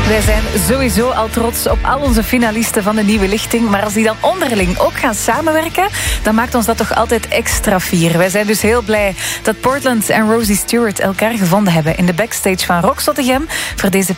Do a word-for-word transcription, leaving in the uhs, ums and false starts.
Wij zijn sowieso al trots op al onze finalisten van de Nieuwe Lichting. Maar als die dan onderling ook gaan samenwerken, dan maakt ons dat toch altijd extra fier. Wij zijn dus heel blij dat Portland en Rosie Stewart elkaar gevonden hebben in de backstage van Rock Zottegem voor deze